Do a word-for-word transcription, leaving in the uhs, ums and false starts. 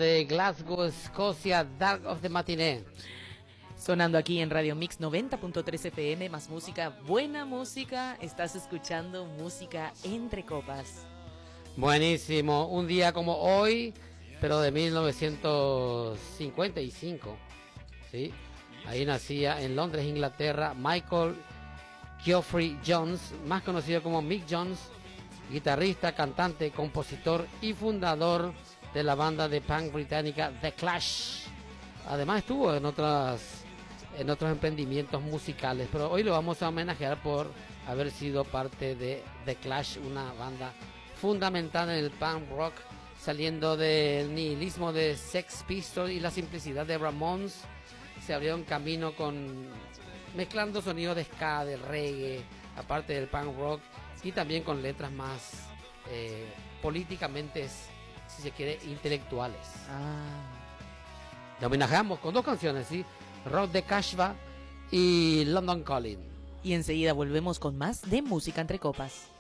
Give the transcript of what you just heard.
de Glasgow, Escocia, Dark of the Matinee. Sonando aquí en Radio Mix noventa punto tres F M, más música, buena música. Estás escuchando música entre copas. Buenísimo, un día como hoy, pero de mil novecientos cincuenta y cinco, ¿sí? Ahí nacía en Londres, Inglaterra, Michael Geoffrey Jones, más conocido como Mick Jones, guitarrista, cantante, compositor y fundador de la banda de punk británica The Clash. Además estuvo en otras en otros emprendimientos musicales, pero hoy lo vamos a homenajear por haber sido parte de The Clash, una banda fundamental en el punk rock, saliendo del nihilismo de Sex Pistols y la simplicidad de Ramones. Se abrieron camino con mezclando sonidos de ska, de reggae, aparte del punk rock, y también con letras más eh, políticamente, si se quiere, intelectuales. Ah. Lo homenajeamos con dos canciones, ¿sí? Rock de Kashva y London Calling. Y enseguida volvemos con más de música entre copas.